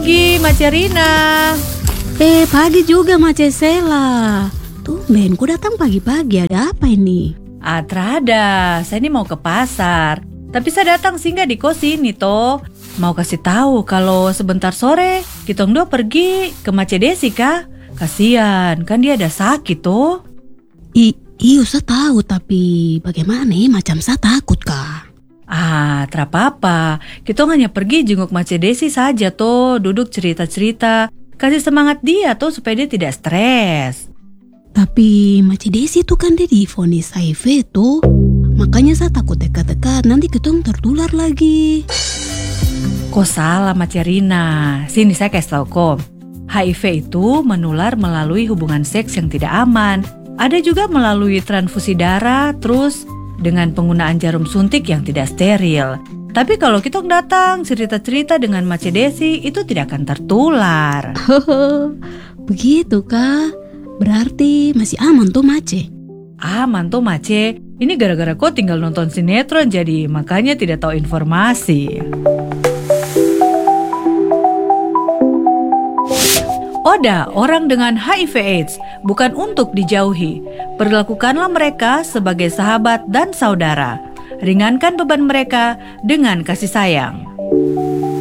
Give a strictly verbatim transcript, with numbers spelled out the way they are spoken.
pagi, Mace Rina. Eh, pagi juga Mace Sela. Tumben, ku datang pagi-pagi, ada apa ini? Ah, terada, saya ini mau ke pasar. Tapi saya datang singgah di kos ini toh. Mau kasih tahu kalau sebentar sore kita dua pergi ke Mace Desi kah? Kasian, kan dia ada sakit toh. I, iyo saya tahu, tapi bagaimana nih? Macam saya takut kah? Ah, terapa-apa. Kita hanya pergi jenguk Mace Desi saja toh, duduk cerita-cerita. Kasih semangat dia toh supaya dia tidak stres. Tapi Mace Desi itu kan dia divonis H I V tuh. Makanya saya takut dekat-dekat, nanti ketong tertular lagi. Kok salah Mace Rina? Sini saya kasih tahu kok. H I V itu menular melalui hubungan seks yang tidak aman. Ada juga melalui transfusi darah, terus dengan penggunaan jarum suntik yang tidak steril. Tapi kalau kita datang cerita-cerita dengan Mace Desi, itu tidak akan tertular. Begitu kah? Berarti masih aman tuh Mace? Aman tuh Mace. Ini gara-gara kau tinggal nonton sinetron jadi makanya tidak tahu informasi. Oda, orang dengan H I V AIDS bukan untuk dijauhi. Perlakukanlah mereka sebagai sahabat dan saudara. Ringankan beban mereka dengan kasih sayang.